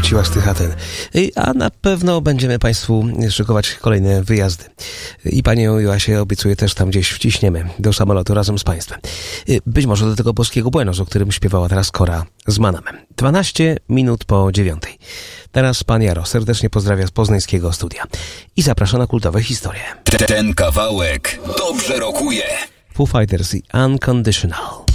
powróciła z tych Aten. A na pewno będziemy Państwu szykować kolejne wyjazdy. I Panią Joasię obiecuję też tam gdzieś wciśniemy do samolotu razem z Państwem. Być może do tego boskiego Buenos, o którym śpiewała teraz Kora z Manamem. 12 minut po 9. Teraz Pan Jaro serdecznie pozdrawia z poznańskiego studia i zaprasza na kultowe historie. Ten kawałek dobrze rokuje. Foo Fighters i Unconditional.